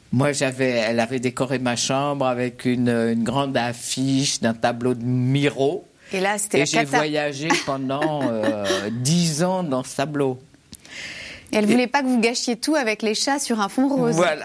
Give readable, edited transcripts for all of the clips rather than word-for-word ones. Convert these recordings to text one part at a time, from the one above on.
Moi, elle avait décoré ma chambre avec une grande affiche d'un tableau de Miro. Et là, c'était la cata. Et j'ai voyagé pendant 10 ans dans ce tableau. Et elle ne voulait pas que vous gâchiez tout avec les chats sur un fond rose. Voilà.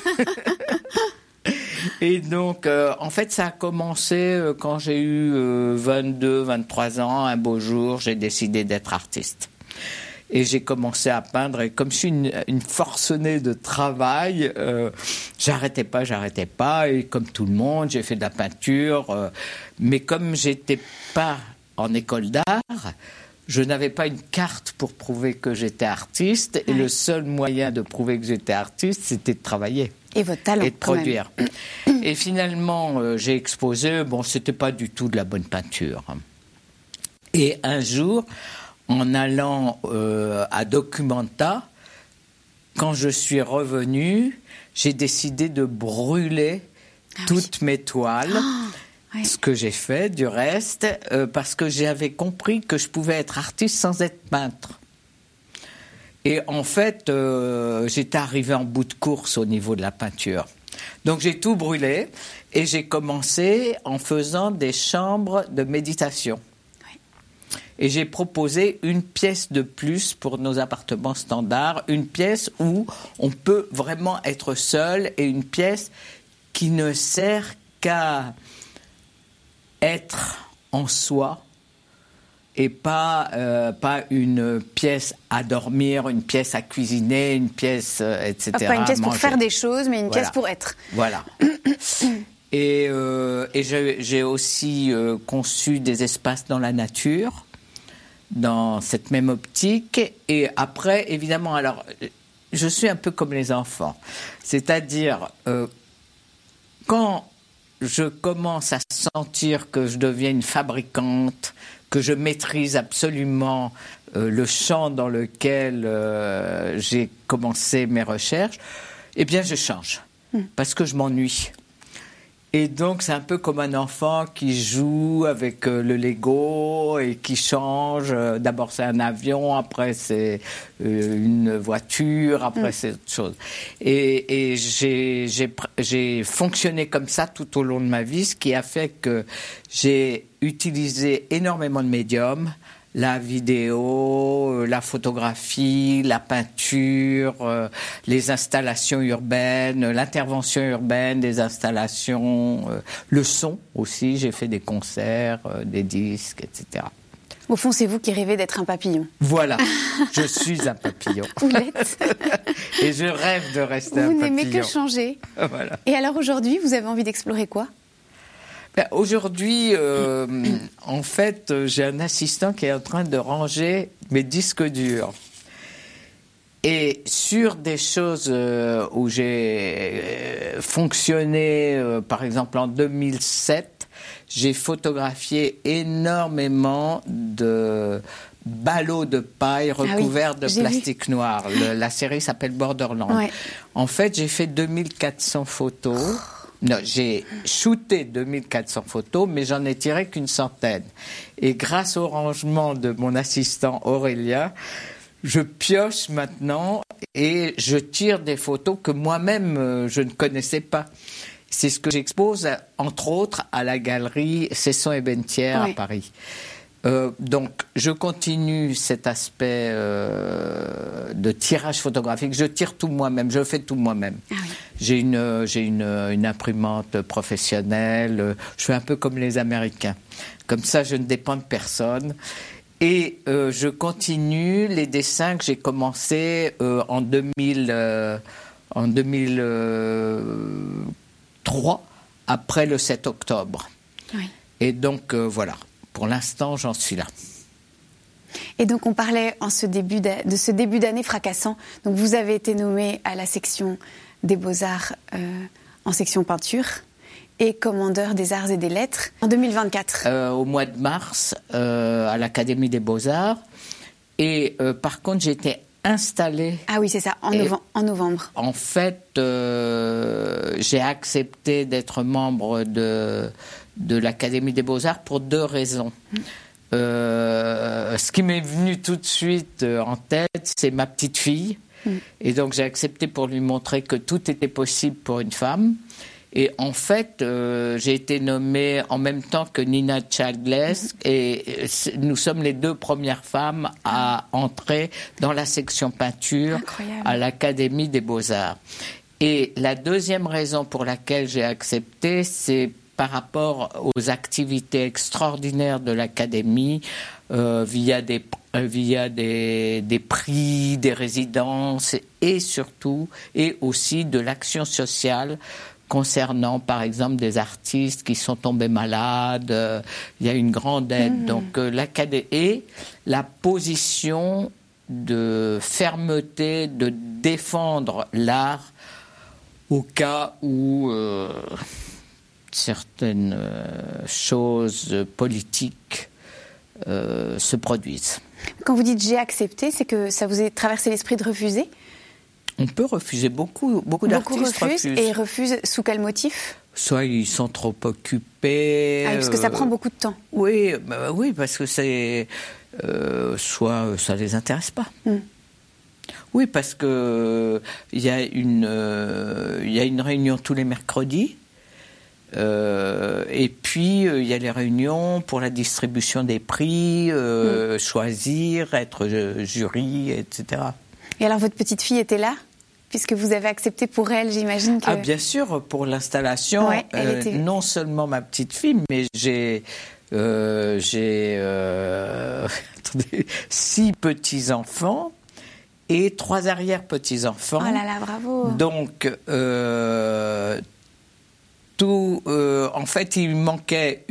Et donc, en fait, ça a commencé quand j'ai eu 22, 23 ans. Un beau jour, j'ai décidé d'être artiste. Et j'ai commencé à peindre. Et comme je suis une forcenée de travail, j'arrêtais pas. Et comme tout le monde, j'ai fait de la peinture. Mais comme j'étais pas en école d'art, je n'avais pas une carte pour prouver que j'étais artiste. Et le seul moyen de prouver que j'étais artiste, c'était de travailler. Et votre talent, et de produire. Et finalement, j'ai exposé. Bon, c'était pas du tout de la bonne peinture. Et un jour, en allant à Documenta, quand je suis revenue, j'ai décidé de brûler toutes mes toiles. Ce que j'ai fait, du reste, parce que j'avais compris que je pouvais être artiste sans être peintre. Et en fait, j'étais arrivée en bout de course au niveau de la peinture. Donc j'ai tout brûlé et j'ai commencé en faisant des chambres de méditation. Et j'ai proposé une pièce de plus pour nos appartements standards, une pièce où on peut vraiment être seul et une pièce qui ne sert qu'à être en soi et pas une pièce à dormir, une pièce à cuisiner, une pièce, etc. Pas une pièce pour faire des choses, mais une pièce pour être. Voilà. Et j'ai aussi conçu des espaces dans la nature, dans cette même optique. Et après, évidemment, alors, je suis un peu comme les enfants. C'est-à-dire, quand je commence à sentir que je deviens une fabricante, que je maîtrise absolument le champ dans lequel j'ai commencé mes recherches, eh bien, je change. Parce que je m'ennuie. Et donc, c'est un peu comme un enfant qui joue avec le Lego et qui change. D'abord, c'est un avion, après, c'est une voiture, après, c'est autre chose. Et j'ai fonctionné comme ça tout au long de ma vie, ce qui a fait que j'ai utilisé énormément de médiums. La vidéo, la photographie, la peinture, les installations urbaines, l'intervention urbaine, des installations, le son aussi. J'ai fait des concerts, des disques, etc. Au fond, c'est vous qui rêvez d'être un papillon. Voilà, je suis un papillon. Vous l'êtes. Et je rêve de rester un papillon. Vous n'aimez que changer. Voilà. Et alors aujourd'hui, vous avez envie d'explorer quoi ? Aujourd'hui, en fait, j'ai un assistant qui est en train de ranger mes disques durs. Et sur des choses où j'ai fonctionné, par exemple en 2007, j'ai photographié énormément de ballots de paille recouverts de plastique noir. La série s'appelle Borderland. Ouais. En fait, j'ai fait 2400 photos. Non, j'ai shooté 2400 photos, mais j'en ai tiré qu'une centaine. Et grâce au rangement de mon assistant Aurélien, je pioche maintenant et je tire des photos que moi-même je ne connaissais pas. C'est ce que j'expose, entre autres, à la galerie Cesson et Bentière à Paris. Donc, je continue cet aspect de tirage photographique. Je tire tout moi-même, je fais tout moi-même. Ah oui. J'ai une imprimante professionnelle. Je fais un peu comme les Américains. Comme ça, je ne dépends de personne. Et je continue les dessins que j'ai commencés en 2003, après le 7 octobre. Oui. Et donc, voilà. Pour l'instant, j'en suis là. Et donc, on parlait de ce début d'année fracassant. Donc, vous avez été nommé à la section des Beaux-Arts en section peinture et commandeur des Arts et des Lettres en 2024. Au mois de mars, à l'Académie des Beaux-Arts. Et par contre, j'étais installée... Ah oui, c'est ça, en novembre. En fait, j'ai accepté d'être membre de l'Académie des Beaux-Arts pour 2 raisons. Ce qui m'est venu tout de suite en tête, c'est ma petite fille, Et donc j'ai accepté pour lui montrer que tout était possible pour une femme. Et en fait, j'ai été nommée en même temps que Nina Childless, et nous sommes les 2 premières femmes à entrer dans la section peinture à l'Académie des Beaux-Arts. Et la deuxième raison pour laquelle j'ai accepté, c'est par rapport aux activités extraordinaires de l'Académie, via des prix, des résidences, et surtout, et aussi de l'action sociale concernant, par exemple, des artistes qui sont tombés malades. Il y a une grande aide. Donc, l'Académie et la position de fermeté, de défendre l'art au cas où certaines choses politiques se produisent. Quand vous dites j'ai accepté, c'est que ça vous est traversé l'esprit de refuser ? On peut refuser, beaucoup d'artistes refusent. Et refusent sous quel motif ? Soit ils sont trop occupés. Parce que ça prend beaucoup de temps. Oui, parce que c'est soit ça les intéresse pas. Oui, parce que il y a une réunion tous les mercredis. Et puis il y a les réunions pour la distribution des prix, choisir, être jury, etc. Et alors votre petite fille était là, puisque vous avez accepté pour elle, j'imagine que... Ah bien sûr, pour l'installation, non seulement ma petite fille, mais j'ai 6 petits-enfants et 3 arrière-petits-enfants. Oh là là, bravo. Donc, en fait, il manquait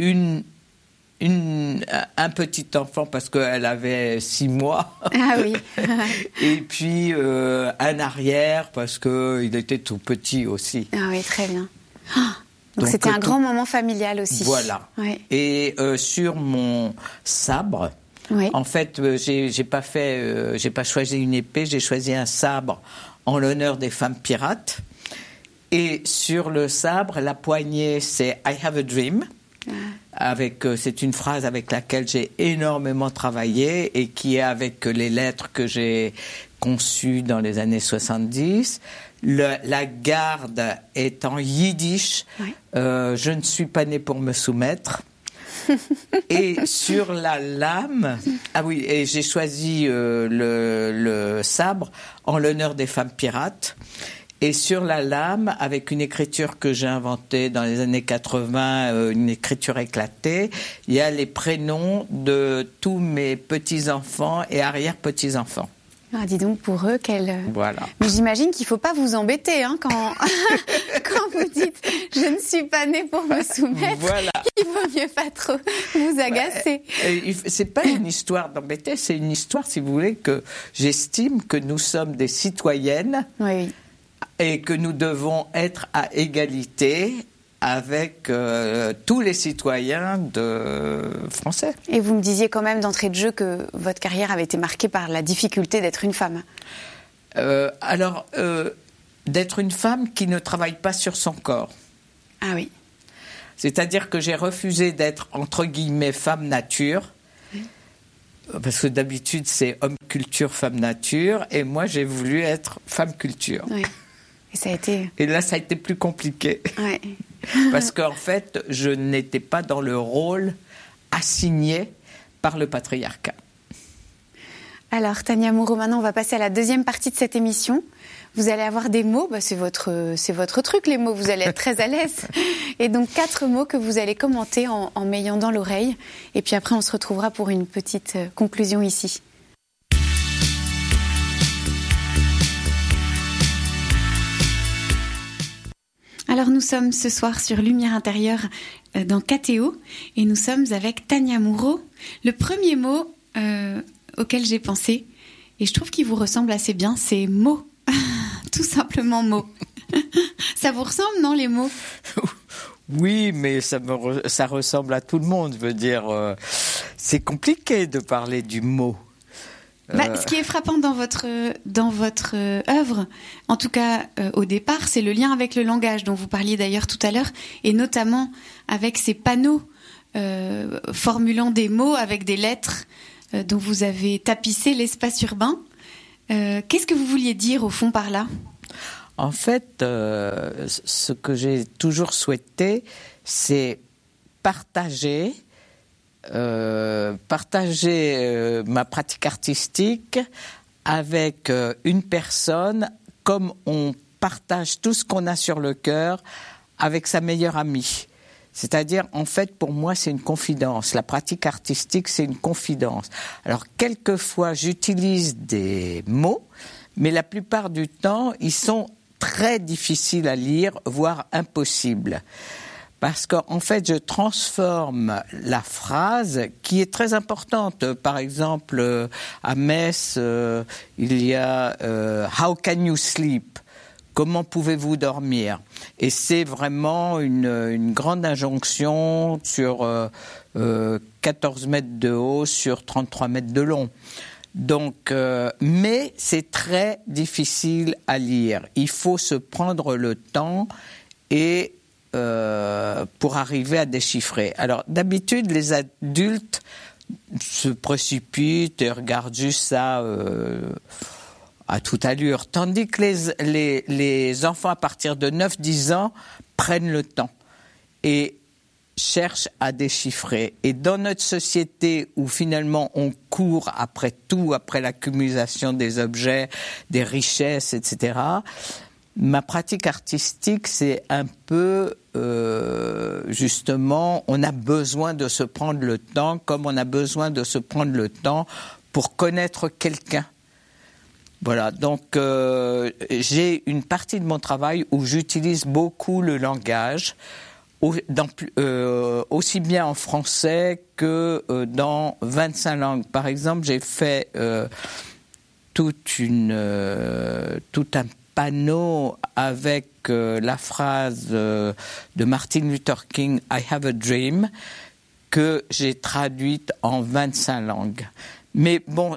un petit enfant parce qu'elle avait 6 mois. Ah oui. Et puis un arrière parce qu'il était tout petit aussi. Ah oui, très bien. Donc c'était un grand moment familial aussi. Voilà. Ouais. Et sur mon sabre, en fait, j'ai pas choisi une épée, j'ai choisi un sabre en l'honneur des femmes pirates. Et sur le sabre, la poignée, c'est I have a dream. C'est une phrase avec laquelle j'ai énormément travaillé et qui est avec les lettres que j'ai conçues dans les années 70. La garde est en yiddish. Je ne suis pas née pour me soumettre. Et sur la lame, et j'ai choisi le sabre en l'honneur des femmes pirates. Et sur la lame, avec une écriture que j'ai inventée dans les années 80, une écriture éclatée, il y a les prénoms de tous mes petits-enfants et arrière-petits-enfants. Ah, dis donc, pour eux, Voilà. Mais j'imagine qu'il ne faut pas vous embêter quand vous dites « je ne suis pas née pour me soumettre voilà. ». Il vaut mieux pas trop vous agacer. C'est pas une histoire d'embêter, c'est une histoire, si vous voulez, que j'estime que nous sommes des citoyennes. Oui. Et que nous devons être à égalité avec tous les citoyens français. Et vous me disiez quand même d'entrée de jeu que votre carrière avait été marquée par la difficulté d'être une femme. D'être une femme qui ne travaille pas sur son corps. Ah oui. C'est-à-dire que j'ai refusé d'être, entre guillemets, femme nature. Parce que d'habitude, c'est homme culture, femme nature. Et moi, j'ai voulu être femme culture. Oui. Et là, ça a été plus compliqué. Ouais. Parce qu'en fait, je n'étais pas dans le rôle assigné par le patriarcat. Alors, Tania Moreau, maintenant, on va passer à la deuxième partie de cette émission. Vous allez avoir des mots, c'est votre truc, les mots, vous allez être très à l'aise. Et donc, 4 mots que vous allez commenter en m'ayant dans l'oreille. Et puis après, on se retrouvera pour une petite conclusion ici. Alors nous sommes ce soir sur Lumière intérieure dans KTO et nous sommes avec Tania Moreau. Le premier mot auquel j'ai pensé, et je trouve qu'il vous ressemble assez bien, c'est mot. Tout simplement mot. Ça vous ressemble, non, les mots ? Oui, mais ça ressemble à tout le monde. Je veux dire, c'est compliqué de parler du mot. Ce qui est frappant dans votre œuvre, en tout cas au départ, c'est le lien avec le langage dont vous parliez d'ailleurs tout à l'heure, et notamment avec ces panneaux formulant des mots avec des lettres dont vous avez tapissé l'espace urbain. Qu'est-ce que vous vouliez dire au fond par là ? En fait, ce que j'ai toujours souhaité, c'est partager ma pratique artistique avec une personne comme on partage tout ce qu'on a sur le cœur avec sa meilleure amie. C'est-à-dire, en fait, pour moi, c'est une confidence. La pratique artistique, c'est une confidence. Alors, quelquefois, j'utilise des mots, mais la plupart du temps, ils sont très difficiles à lire, voire impossibles. Parce qu'en fait, je transforme la phrase qui est très importante. Par exemple, à Metz, il y a « How can you sleep ?» Comment pouvez-vous dormir ? Et c'est vraiment une grande injonction sur 14 mètres de haut, sur 33 mètres de long. Donc, mais c'est très difficile à lire. Il faut se prendre le temps et pour arriver à déchiffrer. Alors, d'habitude, les adultes se précipitent et regardent juste ça à toute allure, tandis que les enfants à partir de 9-10 ans prennent le temps et cherchent à déchiffrer. Et dans notre société où finalement on court après tout, après l'accumulation des objets, des richesses, etc., ma pratique artistique, c'est un peu, justement, on a besoin de se prendre le temps, comme on a besoin de se prendre le temps pour connaître quelqu'un. Voilà, donc j'ai une partie de mon travail où j'utilise beaucoup le langage, aussi bien en français que dans 25 langues. Par exemple, j'ai fait tout un panneau avec la phrase de Martin Luther King, « I have a dream », que j'ai traduite en 25 langues. Mais bon,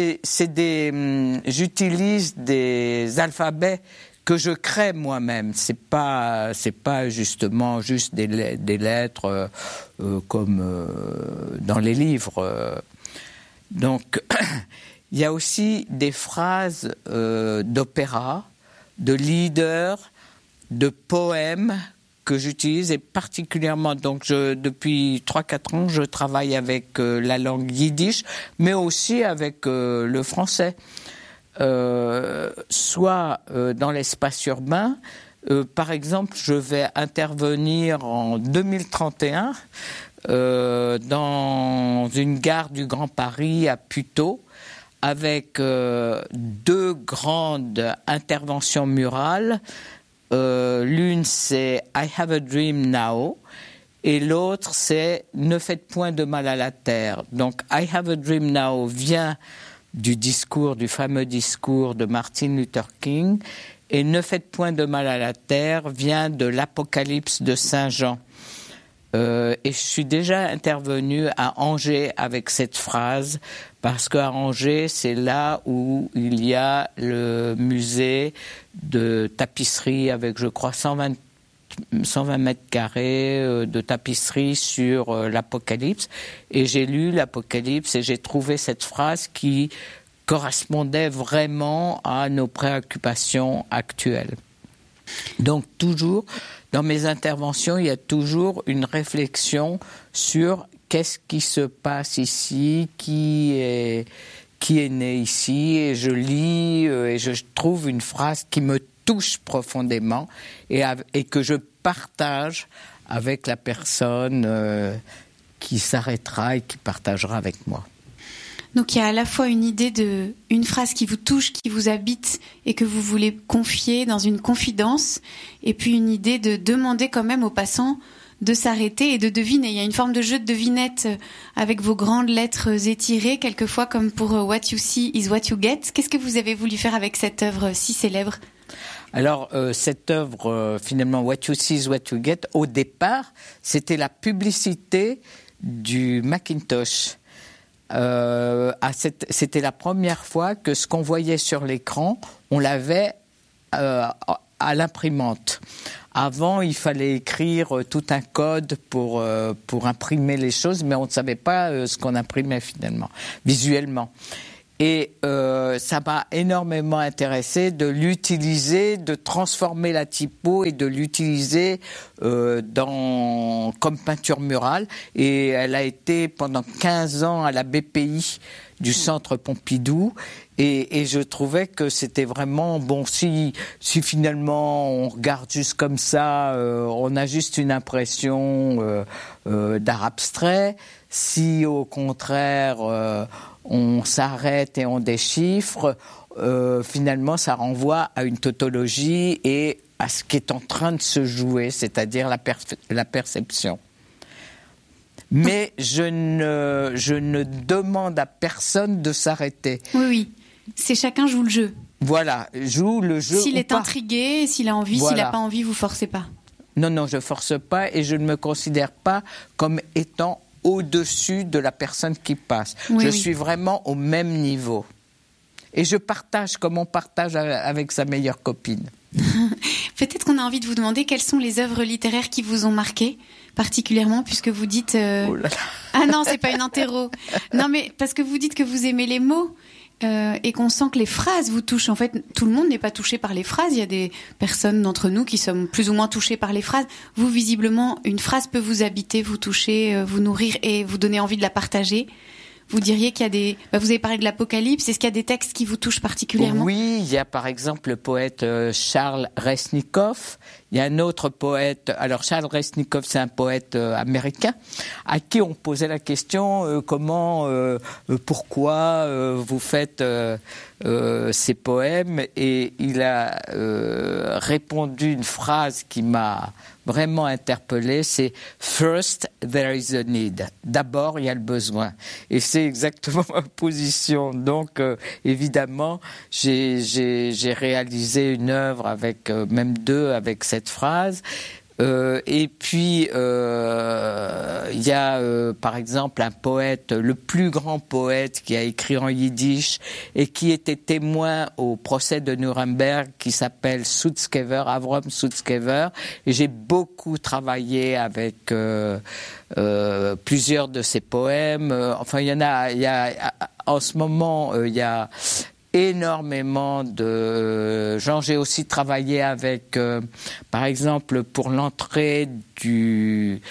j'utilise des alphabets que je crée moi-même. C'est pas justement juste des lettres comme dans les livres. Donc, il y a aussi des phrases d'opéra, de leaders, de poèmes que j'utilise, et particulièrement, donc depuis 3-4 ans, je travaille avec la langue yiddish, mais aussi avec le français. Soit dans l'espace urbain, par exemple, je vais intervenir en 2031 dans une gare du Grand Paris à Puteaux, avec 2 grandes interventions murales. L'une, c'est « I have a dream now » et l'autre, c'est « Ne faites point de mal à la terre ». Donc « I have a dream now » vient du fameux discours de Martin Luther King, et « Ne faites point de mal à la terre » vient de l'Apocalypse de Saint Jean. Et je suis déjà intervenue à Angers avec cette phrase, parce qu'à Angers, c'est là où il y a le musée de tapisserie avec, je crois, 120 mètres carrés de tapisserie sur l'Apocalypse. Et j'ai lu l'Apocalypse et j'ai trouvé cette phrase qui correspondait vraiment à nos préoccupations actuelles. Donc toujours, dans mes interventions, il y a toujours une réflexion sur qu'est-ce qui se passe ici, qui est né ici, et je lis et je trouve une phrase qui me touche profondément et que je partage avec la personne qui s'arrêtera et qui partagera avec moi. Donc il y a à la fois une idée une phrase qui vous touche, qui vous habite et que vous voulez confier dans une confidence, et puis une idée de demander quand même aux passants de s'arrêter et de deviner. Il y a une forme de jeu de devinette avec vos grandes lettres étirées, quelquefois comme pour « What you see is what you get ». Qu'est-ce que vous avez voulu faire avec cette œuvre si célèbre ? Alors, cette œuvre, finalement, « What you see is what you get », au départ, c'était la publicité du Macintosh. C'était la première fois que ce qu'on voyait sur l'écran, on l'avait à l'imprimante. Avant, il fallait écrire tout un code pour imprimer les choses, mais on ne savait pas ce qu'on imprimait finalement, visuellement. Et ça m'a énormément intéressé de l'utiliser, de transformer la typo et de l'utiliser comme peinture murale. Et elle a été pendant 15 ans à la BPI du Centre Pompidou. Et je trouvais que c'était vraiment bon. Si finalement on regarde juste comme ça, on a juste une impression d'art abstrait. Si au contraire on s'arrête et on déchiffre, finalement ça renvoie à une tautologie et à ce qui est en train de se jouer, c'est-à-dire la perception. Mais je ne demande à personne de s'arrêter. Oui. C'est chacun joue le jeu. Voilà, joue le jeu. S'il est intrigué, s'il a envie, s'il n'a pas envie, vous forcez pas. Non, je force pas et je ne me considère pas comme étant au-dessus de la personne qui passe. Je suis vraiment au même niveau. Et je partage comme on partage avec sa meilleure copine. Peut-être qu'on a envie de vous demander quelles sont les œuvres littéraires qui vous ont marqué particulièrement, puisque vous dites... Oh là là. Ah non, c'est pas une interro. Non, mais parce que vous dites que vous aimez les mots et qu'on sent que les phrases vous touchent. En fait, tout le monde n'est pas touché par les phrases. Il y a des personnes d'entre nous qui sont plus ou moins touchées par les phrases. Vous, visiblement, une phrase peut vous habiter, vous toucher, vous nourrir et vous donner envie de la partager. Vous diriez qu'il y a des... vous avez parlé de l'Apocalypse. Est-ce qu'il y a des textes qui vous touchent particulièrement ? Oui, il y a par exemple le poète Charles Resnikov. Il y a un autre poète... Alors Charles Resnikov, c'est un poète américain à qui on posait la question pourquoi vous faites ces poèmes. Et il a répondu une phrase qui m'a vraiment interpellé, c'est « First, there is a need ». D'abord, il y a le besoin. Et c'est exactement ma position. Donc, évidemment, j'ai réalisé une œuvre avec, même deux, avec cette phrase. Et puis, il y a par exemple un poète, le plus grand poète qui a écrit en yiddish et qui était témoin au procès de Nuremberg, qui s'appelle Sutzkever, Avrom Sutzkever. Et j'ai beaucoup travaillé avec plusieurs de ses poèmes. Enfin, il y a en ce moment, il y a énormément de gens. J'ai aussi travaillé avec, par exemple, pour l'entrée du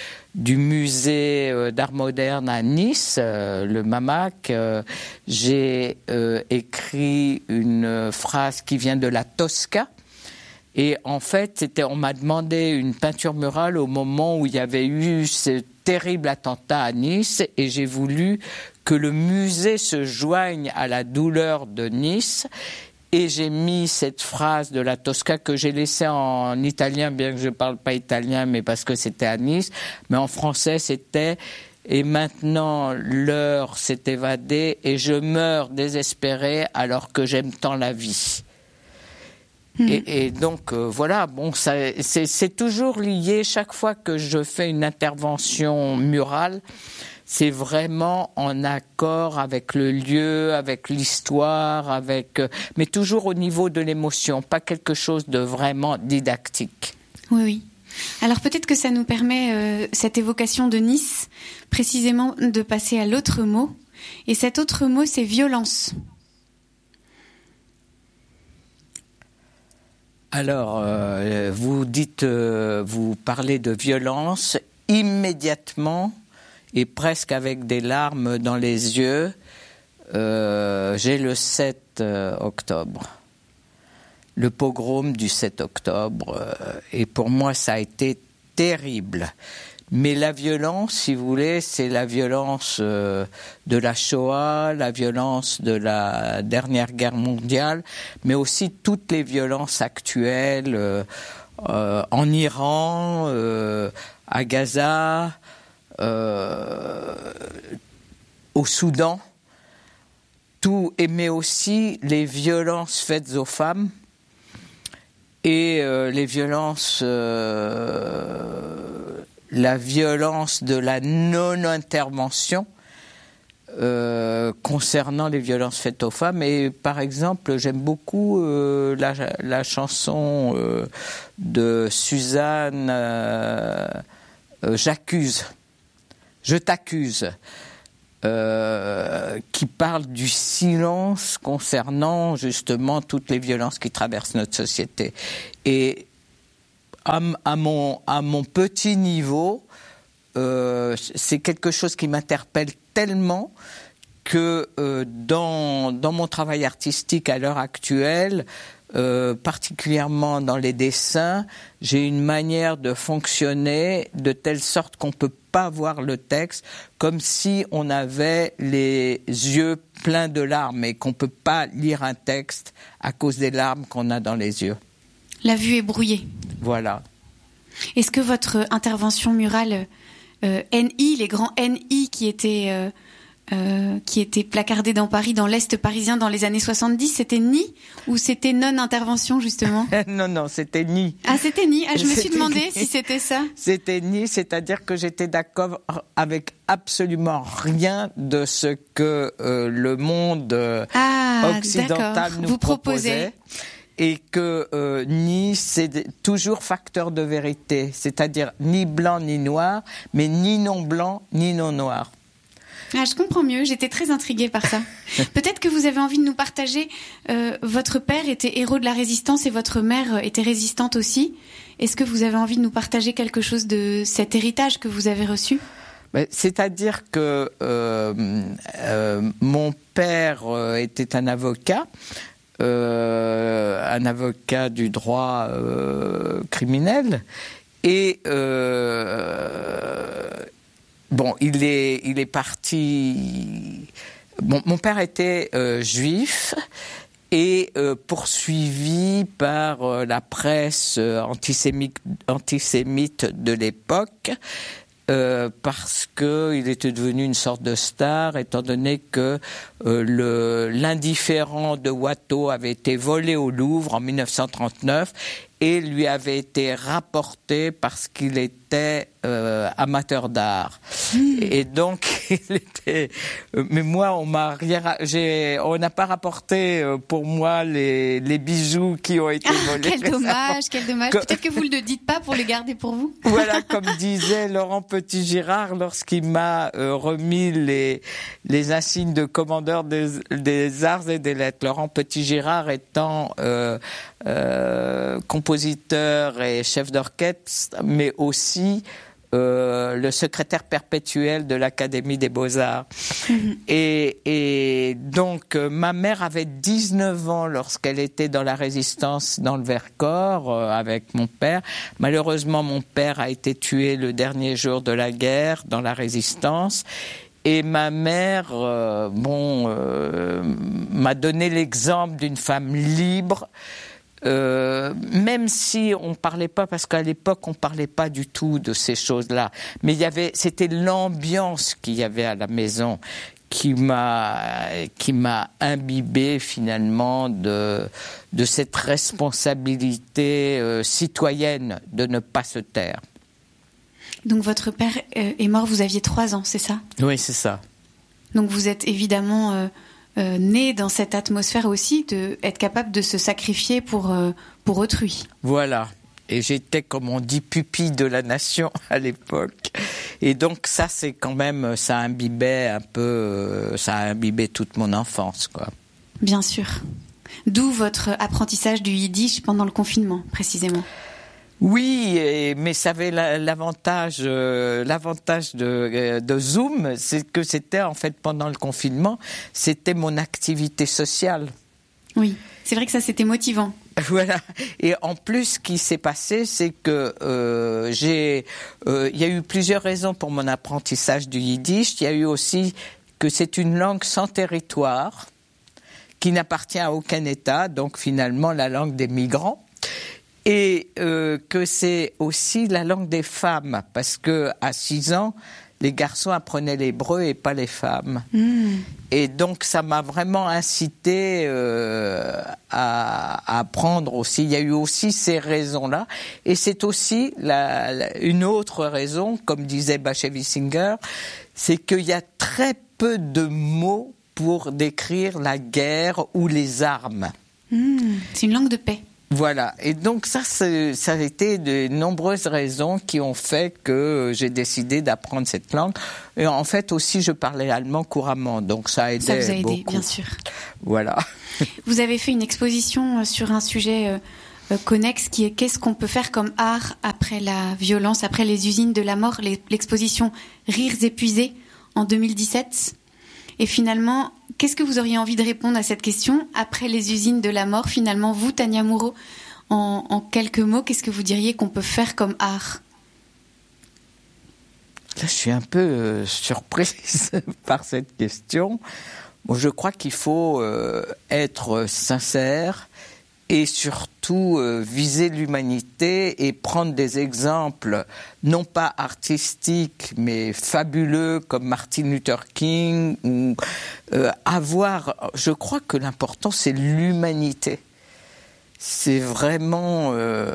musée d'art moderne à Nice, le MAMAC, j'ai écrit une phrase qui vient de la Tosca. Et en fait, on m'a demandé une peinture murale au moment où il y avait eu ce terrible attentat à Nice, et j'ai voulu que le musée se joigne à la douleur de Nice. Et j'ai mis cette phrase de la Tosca que j'ai laissée en italien, bien que je ne parle pas italien, mais parce que c'était à Nice. Mais en français, c'était « Et maintenant, l'heure s'est évadée et je meurs désespéré alors que j'aime tant la vie ». Et donc, voilà, bon, c'est toujours lié. Chaque fois que je fais une intervention murale, c'est vraiment en accord avec le lieu, avec l'histoire, mais toujours au niveau de l'émotion, pas quelque chose de vraiment didactique. Oui. Alors peut-être que ça nous permet, cette évocation de Nice, précisément de passer à l'autre mot. Et cet autre mot, c'est violence. Alors, vous parlez de violence immédiatement et presque avec des larmes dans les yeux. J'ai le 7 octobre, le pogrom du 7 octobre, et pour moi ça a été terrible. Mais la violence, si vous voulez, c'est la violence de la Shoah, la violence de la dernière guerre mondiale, mais aussi toutes les violences actuelles en Iran, à Gaza, au Soudan, mais aussi les violences faites aux femmes et les violences... la violence de la non-intervention concernant les violences faites aux femmes. Et par exemple, j'aime beaucoup la chanson de Suzanne « J'accuse »,« Je t'accuse ». qui parle du silence concernant justement toutes les violences qui traversent notre société. Et à mon petit niveau, c'est quelque chose qui m'interpelle tellement que dans mon travail artistique à l'heure actuelle, particulièrement dans les dessins, j'ai une manière de fonctionner de telle sorte qu'on ne peut pas voir le texte, comme si on avait les yeux pleins de larmes et qu'on ne peut pas lire un texte à cause des larmes qu'on a dans les yeux. La vue est brouillée. Voilà. Est-ce que votre intervention murale NI, les grands NI qui étaient placardés dans Paris, dans l'Est parisien dans les années 70, c'était ni ou c'était non-intervention justement? Non, c'était ni. Ah, c'était ni. Ah, je me suis C'était demandé ni. si c'était ça. C'était ni, c'est-à-dire que j'étais d'accord avec absolument rien de ce que le monde occidental d'accord. nous Vous proposait. Et que ni, c'est toujours facteur de vérité, c'est-à-dire ni blanc ni noir, mais ni non blanc ni non noir. Ah, je comprends mieux, j'étais très intriguée par ça. Peut-être que vous avez envie de nous partager, votre père était héros de la résistance et votre mère était résistante aussi. Est-ce que vous avez envie de nous partager quelque chose de cet héritage que vous avez reçu? C'est-à-dire que mon père était un avocat du droit criminel et bon, il est parti. Bon, mon père était juif et poursuivi par la presse antisémite de l'époque. Parce qu'il était devenu une sorte de star, étant donné que l'indifférent de Watteau avait été volé au Louvre en 1939 et lui avait été rapporté parce qu'il était amateur d'art. Et donc, il était... Mais moi, on n'a pas rapporté pour moi les bijoux qui ont été volés. Quel dommage, quel dommage. Peut-être que vous ne le dites pas pour les garder pour vous. Voilà, comme disait Laurent Petit-Girard lorsqu'il m'a remis les insignes de commandeur des arts et des lettres. Laurent Petit-Girard étant compositeur et chef d'orchestre, mais aussi le secrétaire perpétuel de l'Académie des Beaux-Arts. Et donc, ma mère avait 19 ans lorsqu'elle était dans la résistance dans le Vercors avec mon père. Malheureusement, mon père a été tué le dernier jour de la guerre dans la résistance. Et ma mère, m'a donné l'exemple d'une femme libre, même si on parlait pas, parce qu'à l'époque on parlait pas du tout de ces choses-là, mais c'était l'ambiance qu'il y avait à la maison qui m'a imbibé finalement de cette responsabilité citoyenne de ne pas se taire. Donc votre père est mort, vous aviez 3 ans, c'est ça? Oui, c'est ça. Donc vous êtes évidemment né dans cette atmosphère aussi, d'être capable de se sacrifier pour autrui. Voilà. Et j'étais, comme on dit, pupille de la nation à l'époque. Et donc ça, c'est quand même, ça a imbibé toute mon enfance, quoi. Bien sûr. D'où votre apprentissage du yiddish pendant le confinement, précisément. Oui, mais ça avait l'avantage de Zoom, c'est que c'était en fait pendant le confinement, c'était mon activité sociale. Oui, c'est vrai que ça c'était motivant. Voilà. Et en plus, ce qui s'est passé, c'est que il y a eu plusieurs raisons pour mon apprentissage du yiddish. Il y a eu aussi que c'est une langue sans territoire, qui n'appartient à aucun État, donc finalement la langue des migrants. Et que c'est aussi la langue des femmes, parce que à 6 ans, les garçons apprenaient l'hébreu et pas les femmes. Et donc ça m'a vraiment incité à apprendre aussi. Il y a eu aussi ces raisons-là. Et c'est aussi une autre raison, comme disait Bashevis-Singer, c'est qu'il y a très peu de mots pour décrire la guerre ou les armes. C'est une langue de paix. Voilà. Et donc ça a été de nombreuses raisons qui ont fait que j'ai décidé d'apprendre cette langue. Et en fait aussi, je parlais allemand couramment, donc ça a aidé beaucoup. Ça vous a aidé, bien sûr. Voilà. Vous avez fait une exposition sur un sujet connexe qui est qu'est-ce qu'on peut faire comme art après la violence, après les usines de la mort, l'exposition Rires épuisés en 2017. Et finalement, qu'est-ce que vous auriez envie de répondre à cette question après les usines de la mort? Finalement, vous, Tania Moreau, en quelques mots, qu'est-ce que vous diriez qu'on peut faire comme art? Là, je suis un peu surprise par cette question. Bon, je crois qu'il faut être sincère et surtout viser l'humanité et prendre des exemples, non pas artistiques, mais fabuleux, comme Martin Luther King, ou je crois que l'important, c'est l'humanité. C'est vraiment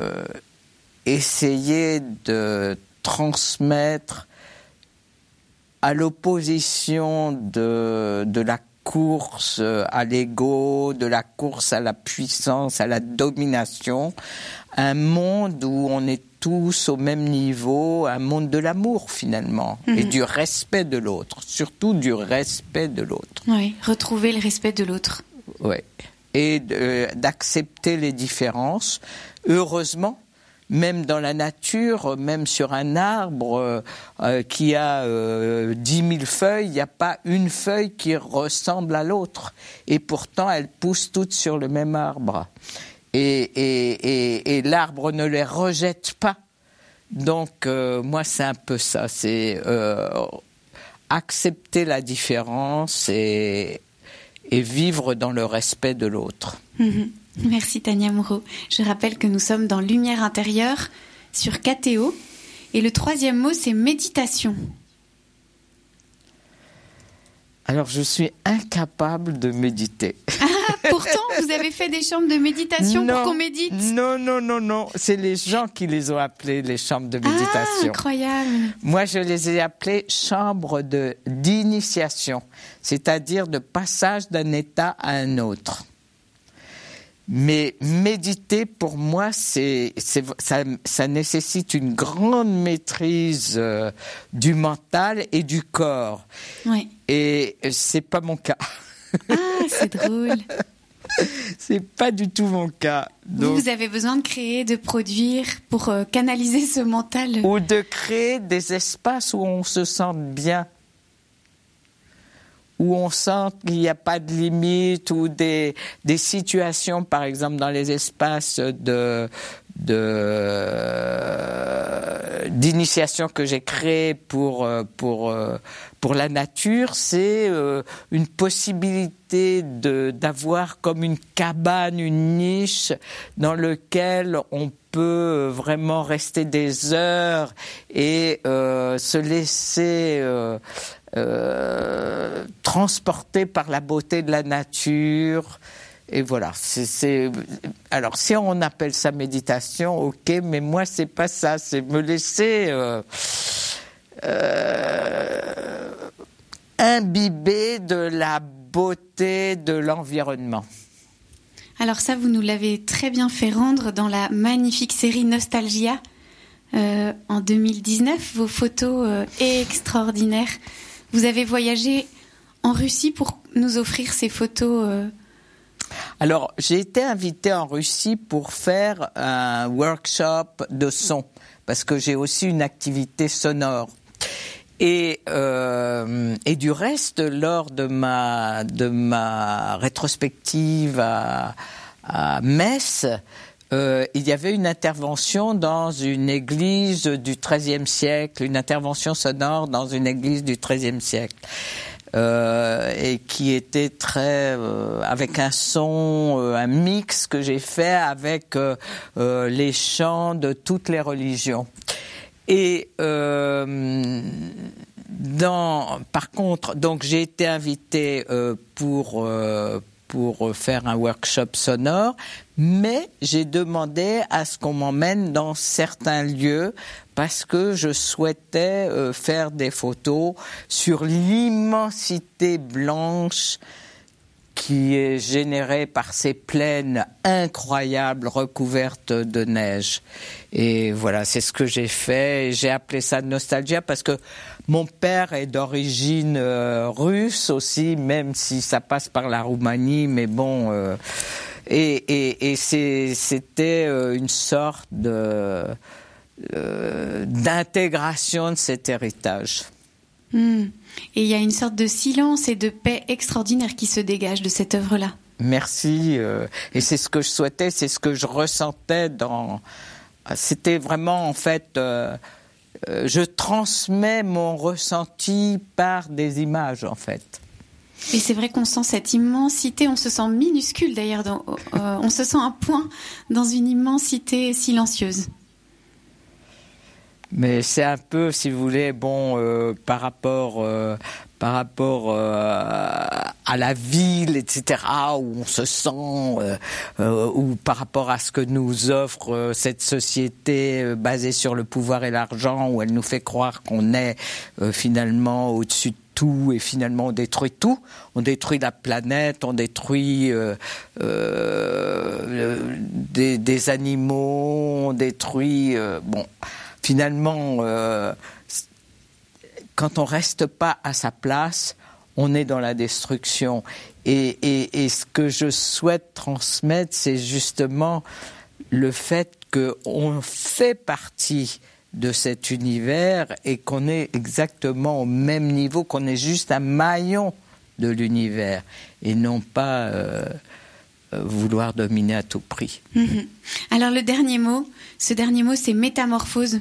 essayer de transmettre à l'opposition de la course à l'ego, de la course à la puissance, à la domination, un monde où on est tous au même niveau, un monde de l'amour finalement, et du respect de l'autre, surtout du respect de l'autre. Oui, retrouver le respect de l'autre. Oui, et d'accepter les différences, heureusement. Même dans la nature, même sur un arbre qui a 10 000 feuilles, il n'y a pas une feuille qui ressemble à l'autre. Et pourtant, elles poussent toutes sur le même arbre. Et l'arbre ne les rejette pas. Donc, moi, c'est un peu ça. C'est accepter la différence et vivre dans le respect de l'autre. Merci Tania Moreau. Je rappelle que nous sommes dans Lumière intérieure sur KTO. Et le troisième mot, c'est méditation. Alors, je suis incapable de méditer. Ah, pourtant, vous avez fait des chambres de méditation pour qu'on médite. Non. C'est les gens qui les ont appelées, les chambres de méditation. Ah, incroyable. Moi, je les ai appelées chambres d'initiation, c'est-à-dire de passage d'un état à un autre. Mais méditer, pour moi, ça nécessite une grande maîtrise du mental et du corps. Oui. Et c'est pas mon cas. Ah, c'est drôle. C'est pas du tout mon cas. Donc, vous avez besoin de créer, de produire pour canaliser ce mental. Ou de créer des espaces où on se sente bien. Où on sent qu'il n'y a pas de limite, ou des situations, par exemple, dans les espaces d'initiation que j'ai créés pour la nature, c'est une possibilité d'avoir comme une cabane, une niche dans laquelle on peut vraiment rester des heures et se laisser transporté par la beauté de la nature. Et voilà. Alors, si on appelle ça méditation, ok, mais moi, c'est pas ça. C'est me laisser imbiber de la beauté de l'environnement. Alors ça, vous nous l'avez très bien fait rendre dans la magnifique série Nostalgia en 2019. Vos photos extraordinaires. Vous avez voyagé en Russie pour nous offrir ces photos. Alors, j'ai été invitée en Russie pour faire un workshop de son, parce que j'ai aussi une activité sonore. Et du reste, lors de ma rétrospective à Metz, il y avait une intervention dans une église du XIIIe siècle, une intervention sonore dans une église du XIIIe siècle, et qui était très avec un son, un mix que j'ai fait avec les chants de toutes les religions. Et par contre, donc j'ai été invitée pour faire un workshop sonore, mais j'ai demandé à ce qu'on m'emmène dans certains lieux parce que je souhaitais faire des photos sur l'immensité blanche qui est généré par ces plaines incroyables recouvertes de neige. Et voilà, c'est ce que j'ai fait. Et j'ai appelé ça Nostalgia parce que mon père est d'origine russe aussi, même si ça passe par la Roumanie, mais bon... Et c'était une sorte d'intégration de cet héritage. Et il y a une sorte de silence et de paix extraordinaire qui se dégage de cette œuvre-là. Merci. Et c'est ce que je souhaitais, c'est ce que je ressentais dans... C'était vraiment, en fait... je transmets mon ressenti par des images, en fait. Et c'est vrai qu'on sent cette immensité, on se sent minuscule d'ailleurs, on se sent un point dans une immensité silencieuse. Mais c'est un peu, si vous voulez, bon, par rapport à la ville, etc., où on se sent, ou par rapport à ce que nous offre cette société basée sur le pouvoir et l'argent, où elle nous fait croire qu'on est finalement au-dessus de tout et finalement on détruit tout. On détruit la planète, on détruit des animaux, on détruit... bon, finalement, quand on reste pas à sa place, on est dans la destruction. Et ce que je souhaite transmettre, c'est justement le fait qu'on fait partie de cet univers et qu'on est exactement au même niveau, qu'on est juste un maillon de l'univers et non pas vouloir dominer à tout prix. Alors le dernier mot, ce dernier mot, c'est métamorphose.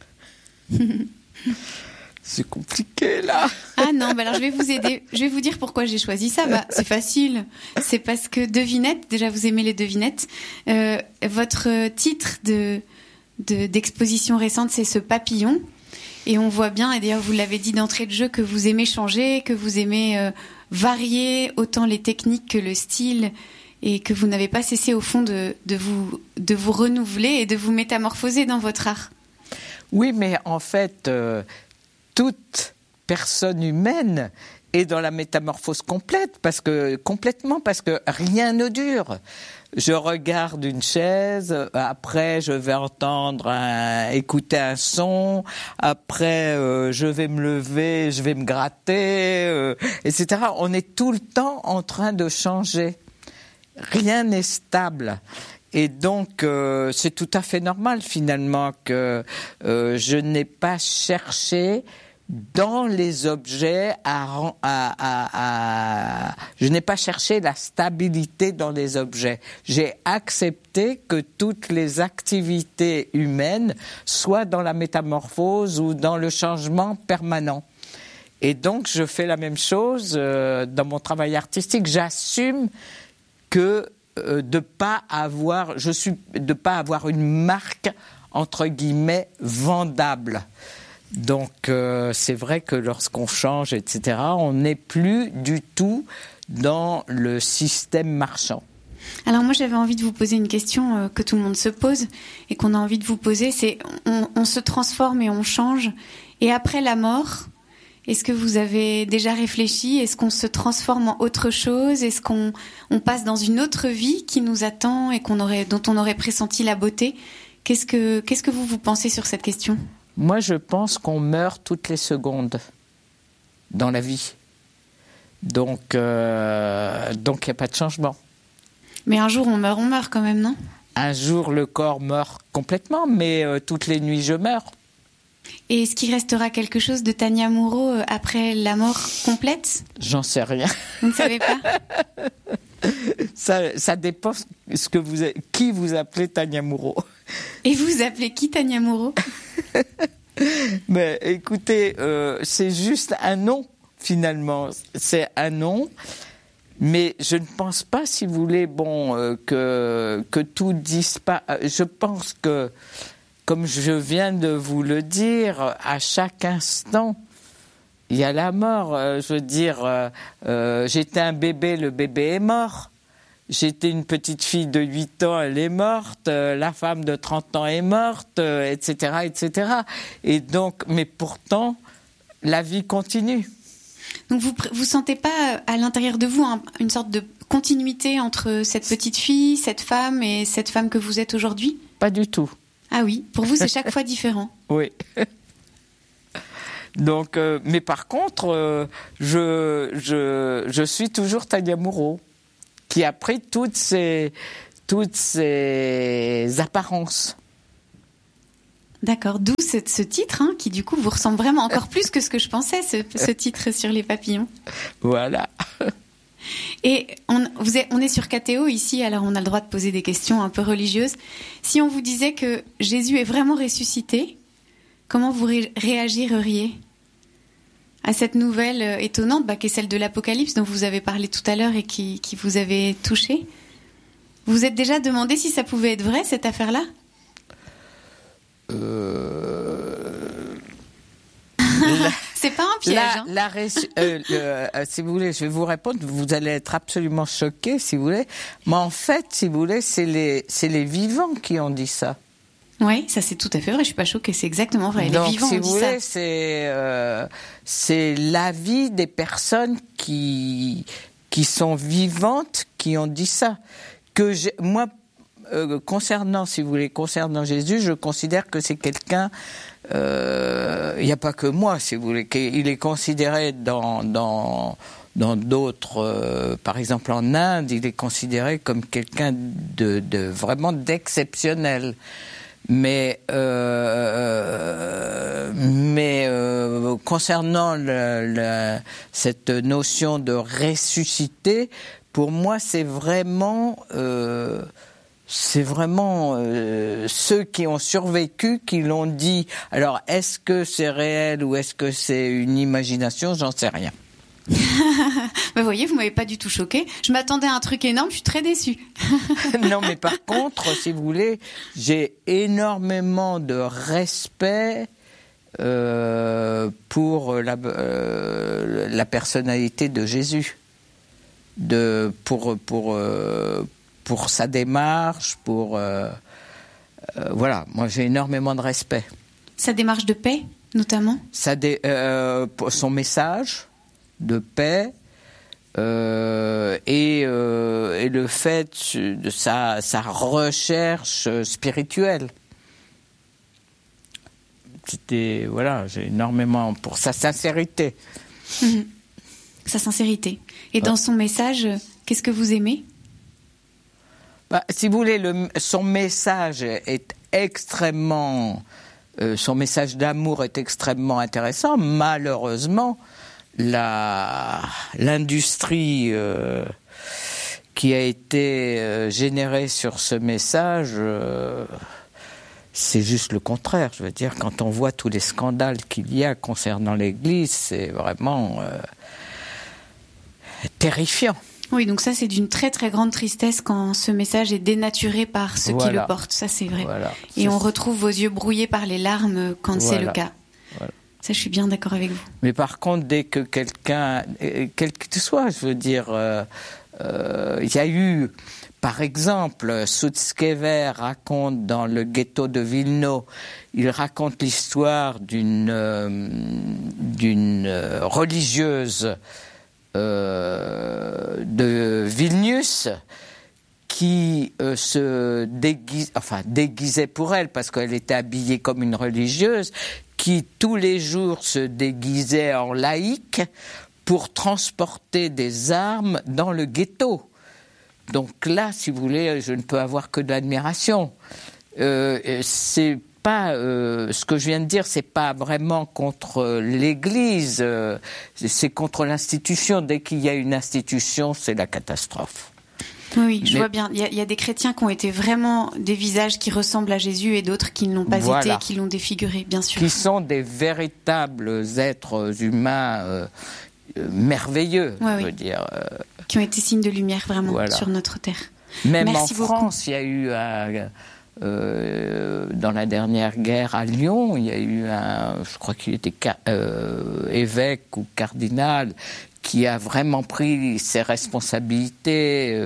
C'est compliqué là. Ah non, bah alors je vais vous aider. Je vais vous dire pourquoi j'ai choisi ça. Bah, c'est facile. C'est parce que devinette, déjà vous aimez les devinettes. Votre titre d'exposition récente, c'est ce papillon. Et on voit bien, et d'ailleurs vous l'avez dit d'entrée de jeu, que vous aimez changer, que vous aimez varier autant les techniques que le style, et que vous n'avez pas cessé au fond de vous renouveler et de vous métamorphoser dans votre art. Oui, mais en fait, toute personne humaine est dans la métamorphose complètement, parce que rien ne dure. Je regarde une chaise, après je vais écouter un son, après je vais me lever, je vais me gratter, etc. On est tout le temps en train de changer. Rien n'est stable. Et donc, c'est tout à fait normal finalement que je n'ai pas cherché dans les objets je n'ai pas cherché la stabilité dans les objets. J'ai accepté que toutes les activités humaines soient dans la métamorphose ou dans le changement permanent. Et donc, je fais la même chose dans mon travail artistique. J'assume que de pas avoir une marque entre guillemets vendable. Donc c'est vrai que lorsqu'on change, etc., on n'est plus du tout dans le système marchand. Alors moi j'avais envie de vous poser une question que tout le monde se pose et qu'on a envie de vous poser, c'est on se transforme et on change, et après la mort, est-ce que vous avez déjà réfléchi? Est-ce qu'on se transforme en autre chose? Est-ce qu'on passe dans une autre vie qui nous attend et dont on aurait pressenti la beauté? Qu'est-ce que vous pensez sur cette question? Moi, je pense qu'on meurt toutes les secondes dans la vie. Donc, il n'y a pas de changement. Mais un jour, on meurt quand même, non? Un jour, le corps meurt complètement, mais toutes les nuits, je meurs. Et est-ce qu'il restera quelque chose de Tania Moreau après la mort complète? J'en sais rien. Vous ne savez pas? Ça dépend qui vous appelez Tania Moreau. Et vous appelez qui Tania Moreau? Mais écoutez, c'est juste un nom, finalement. C'est un nom. Mais je ne pense pas, si vous voulez, que tout disparaît. Je pense que, comme je viens de vous le dire, à chaque instant, il y a la mort. Je veux dire, j'étais un bébé, le bébé est mort. J'étais une petite fille de 8 ans, elle est morte. La femme de 30 ans est morte, etc., etc. Et donc, mais pourtant, la vie continue. Donc vous sentez pas à l'intérieur de vous une sorte de continuité entre cette petite fille, cette femme et cette femme que vous êtes aujourd'hui? Pas du tout. Ah oui, pour vous c'est chaque fois différent. Oui. Donc, mais par contre, je suis toujours Tania Moreau, qui a pris toutes ces apparences. D'accord, d'où ce titre, hein, qui du coup vous ressemble vraiment encore plus que ce que je pensais, ce titre sur les papillons. Voilà. Et on est sur KTO ici, alors on a le droit de poser des questions un peu religieuses. Si on vous disait que Jésus est vraiment ressuscité, comment vous réagiriez à cette nouvelle étonnante, qui est celle de l'Apocalypse dont vous avez parlé tout à l'heure et qui vous avait touché? Vous vous êtes déjà demandé si ça pouvait être vrai, cette affaire-là? C'est pas un piège. Si vous voulez, je vais vous répondre. Vous allez être absolument choqués, si vous voulez. Mais en fait, si vous voulez, c'est les vivants qui ont dit ça. Oui, ça c'est tout à fait vrai. Je suis pas choquée. C'est exactement vrai. Donc, les vivants si ont dit vous voulez, ça. C'est l'avis des personnes qui sont vivantes qui ont dit ça. Moi. Concernant Jésus, je considère que c'est quelqu'un. Il n'y a pas que moi, si vous voulez. Il est considéré dans d'autres, par exemple en Inde, il est considéré comme quelqu'un de vraiment d'exceptionnel. Mais concernant cette notion de ressusciter, pour moi, c'est vraiment ceux qui ont survécu qui l'ont dit. Alors, est-ce que c'est réel ou est-ce que c'est une imagination? J'en sais rien. Vous voyez, vous m'avez pas du tout choquée. Je m'attendais à un truc énorme, je suis très déçue. Non, mais par contre, si vous voulez, j'ai énormément de respect pour la personnalité de Jésus. Pour sa démarche, voilà, moi j'ai énormément de respect. Sa démarche de paix, notamment? Son message de paix et le fait de sa recherche spirituelle. Voilà, j'ai énormément pour sa sincérité. Mmh. Sa sincérité. Et dans son message, qu'est-ce que vous aimez? Si vous voulez, son message est extrêmement... son message d'amour est extrêmement intéressant. Malheureusement, l'industrie qui a été générée sur ce message, c'est juste le contraire. Je veux dire, quand on voit tous les scandales qu'il y a concernant l'Église, c'est vraiment terrifiant. Oui, donc ça, c'est d'une très très grande tristesse quand ce message est dénaturé par ceux qui le portent. Ça, c'est vrai. Voilà. Et on retrouve vos yeux brouillés par les larmes quand c'est le cas. Voilà. Ça, je suis bien d'accord avec vous. Mais par contre, dès que quelqu'un, quel que soit, je veux dire, il y a eu, par exemple, Sutskever raconte dans le ghetto de Vilno, il raconte l'histoire d'une religieuse de Vilnius qui se déguisait pour elle parce qu'elle était habillée comme une religieuse, qui tous les jours se déguisait en laïque pour transporter des armes dans le ghetto. Donc là, si vous voulez, je ne peux avoir que de l'admiration. C'est pas ce que je viens de dire, c'est pas vraiment contre l'Église, c'est contre l'institution. Dès qu'il y a une institution, c'est la catastrophe. Oui, je vois bien. Il y a des chrétiens qui ont été vraiment des visages qui ressemblent à Jésus et d'autres qui ne l'ont pas été et qui l'ont défiguré, bien sûr. Qui sont des véritables êtres humains merveilleux, je veux dire. Qui ont été signes de lumière vraiment sur notre terre. Même Merci en beaucoup. France, il y a eu dans la dernière guerre à Lyon, il y a eu je crois qu'il était évêque ou cardinal, qui a vraiment pris ses responsabilités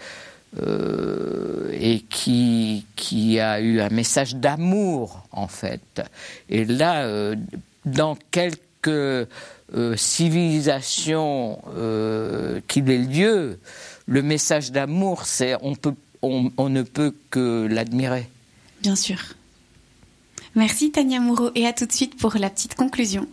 et qui a eu un message d'amour, en fait. Et là, dans civilisation qu'il ait lieu, le message d'amour, on ne peut que l'admirer. Bien sûr. Merci Tania Moreau et à tout de suite pour la petite conclusion.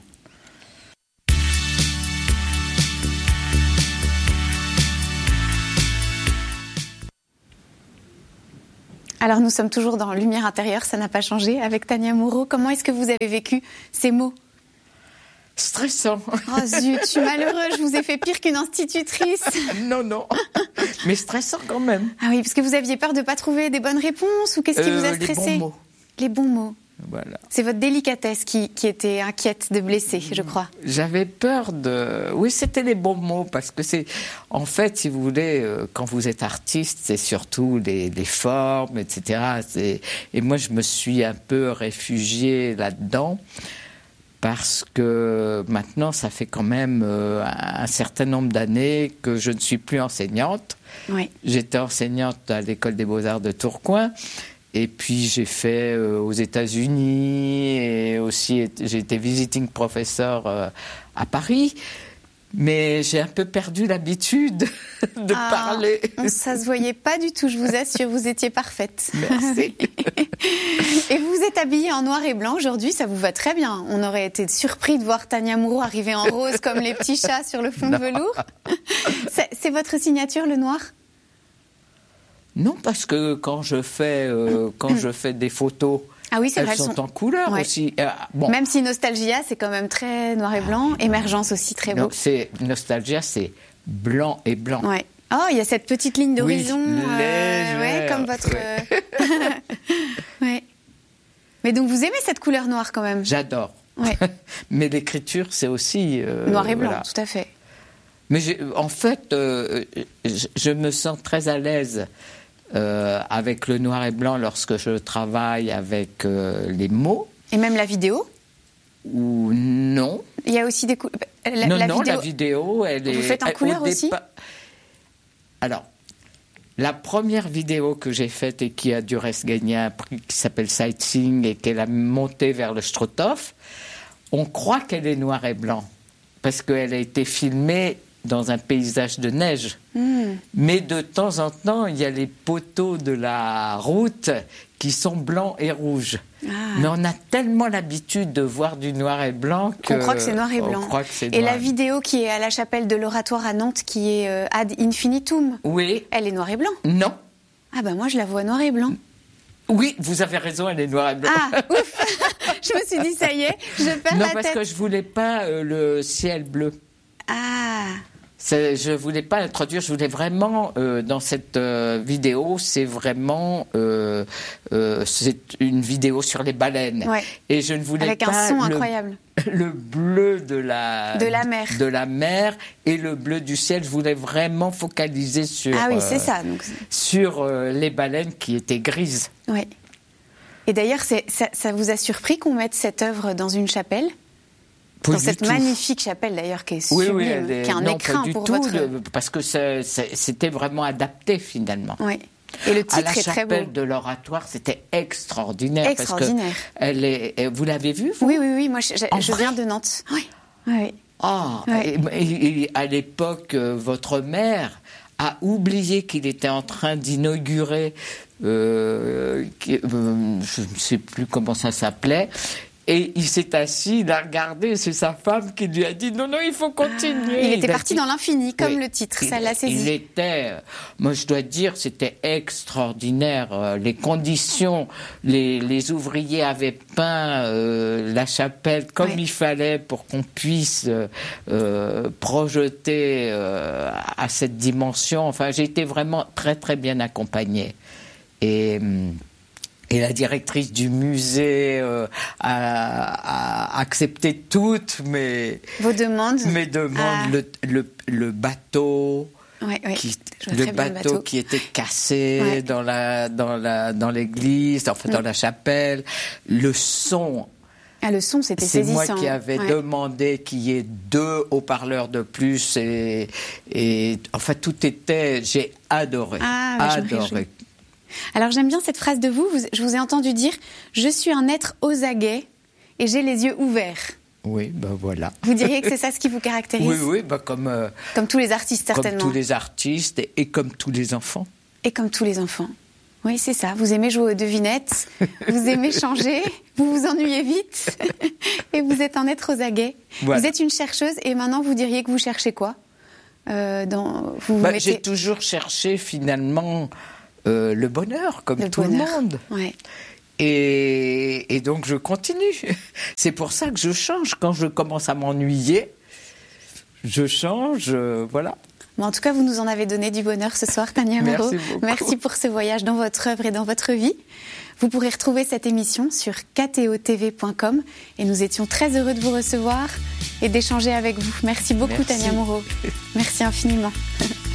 Alors nous sommes toujours dans Lumière intérieure, ça n'a pas changé, avec Tania Moreau. Comment est-ce que vous avez vécu ces mots ? Stressant. Oh zut, je suis malheureuse, je vous ai fait pire qu'une institutrice. Non, mais stressant quand même. Ah oui, parce que vous aviez peur de ne pas trouver des bonnes réponses, ou qu'est-ce qui vous a stressé ? Les bons mots. Les bons mots. Voilà. C'est votre délicatesse qui était inquiète de blesser, je crois. J'avais peur Oui, c'était les bons mots, parce que c'est... En fait, si vous voulez, quand vous êtes artiste, c'est surtout les formes, etc. Et moi, je me suis un peu réfugiée là-dedans, parce que maintenant, ça fait quand même un certain nombre d'années que je ne suis plus enseignante. Oui. J'étais enseignante à l'École des Beaux-Arts de Tourcoing. Et puis j'ai fait aux États-Unis et aussi j'ai été visiting professor à Paris. Mais j'ai un peu perdu l'habitude de parler. Ça se voyait pas du tout, je vous assure, vous étiez parfaite. Merci. Et vous êtes habillée en noir et blanc aujourd'hui, ça vous va très bien. On aurait été surpris de voir Tania Moreau arriver en rose comme les petits chats sur le fond de velours. C'est votre signature, le noir ? Non, parce que quand je fais des photos, elles sont en couleur aussi. Bon. Même si Nostalgia, c'est quand même très noir et blanc. Émergence aussi, très beau. Nostalgia, c'est blanc et blanc. Ouais. Oh, il y a cette petite ligne d'horizon. Oui, comme votre... Ouais. Mais donc, vous aimez cette couleur noire quand même ? J'adore. Ouais. Mais l'écriture, c'est aussi... noir et blanc, voilà. Tout à fait. Mais en fait, je me sens très à l'aise avec le noir et blanc lorsque je travaille avec les mots. Et même la vidéo ? Ou non. Il y a aussi des la vidéo, elle est... Vous faites en couleur aussi ? Alors, la première vidéo que j'ai faite et qui a dû gagner un prix qui s'appelle Sightseeing et qu'elle a monté vers le Strothof, on croit qu'elle est noir et blanc parce qu'elle a été filmée dans un paysage de neige. Mais de temps en temps, il y a les poteaux de la route qui sont blancs et rouges. Mais on a tellement l'habitude de voir du noir et blanc qu'on croit que c'est noir et blanc. Et la vidéo qui est à la chapelle de l'Oratoire à Nantes, qui est Ad Infinitum, oui. Elle est noir et blanc ? Non. Ah ben moi je la vois noir et blanc. Oui, vous avez raison, elle est noir et blanc. Ah, ouf. Je me suis dit, ça y est, je perds la tête. Non, parce que je voulais pas le ciel bleu. Ah. Je voulais pas introduire, je voulais vraiment dans cette vidéo, c'est vraiment c'est une vidéo sur les baleines. Ouais. Et je ne voulais avec pas un son incroyable. Le bleu de la mer et le bleu du ciel. Je voulais vraiment focaliser sur c'est ça. Donc... sur les baleines qui étaient grises. Oui. Et d'ailleurs, ça vous a surpris qu'on mette cette œuvre dans une chapelle ? Dans cette magnifique chapelle d'ailleurs qui est sublime, qui a un écrin pour votre... parce que c'était vraiment adapté finalement. Oui. Et le titre est très beau. La chapelle de l'Oratoire, c'était extraordinaire. Extraordinaire. Parce que vous l'avez vue, vous ? Oui. Moi, je viens de Nantes. Oui. Et à l'époque, votre mère a oublié qu'il était en train d'inaugurer, je ne sais plus comment ça s'appelait. Et il s'est assis, il a regardé, c'est sa femme qui lui a dit « Non, il faut continuer ». Il était parti dans l'infini, comme le titre, ça l'a saisi. Moi je dois dire, c'était extraordinaire. Les conditions, les ouvriers avaient peint la chapelle comme il fallait pour qu'on puisse projeter à cette dimension. Enfin, j'ai été vraiment très très bien accompagnée. Et la directrice du musée a accepté toutes mes demandes. Le bateau, le bateau qui était cassé dans l'église, enfin dans la chapelle, le son. Ah, le son, c'était saisissant. C'est moi qui avais demandé qu'il y ait 2 haut-parleurs de plus et enfin tout était, j'ai adoré, adoré. Alors j'aime bien cette phrase de vous, je vous ai entendu dire « Je suis un être aux aguets et j'ai les yeux ouverts ». Oui, ben voilà. Vous diriez que c'est ça ce qui vous caractérise? Oui, ben comme tous les artistes, certainement. Comme tous les artistes et comme tous les enfants. Et comme tous les enfants. Oui, c'est ça. Vous aimez jouer aux devinettes, vous aimez changer, vous vous ennuyez vite et vous êtes un être aux aguets. Voilà. Vous êtes une chercheuse et maintenant vous diriez que vous cherchez quoi? J'ai toujours cherché finalement le bonheur, comme tout le monde. Ouais. Et donc je continue. C'est pour ça que je change. Quand je commence à m'ennuyer, je change, voilà. Mais en tout cas, vous nous en avez donné du bonheur ce soir, Tania Moreau. Merci beaucoup. Merci pour ce voyage dans votre œuvre et dans votre vie. Vous pourrez retrouver cette émission sur ktotv.com et nous étions très heureux de vous recevoir et d'échanger avec vous. Merci beaucoup, Tania Moreau. Merci infiniment.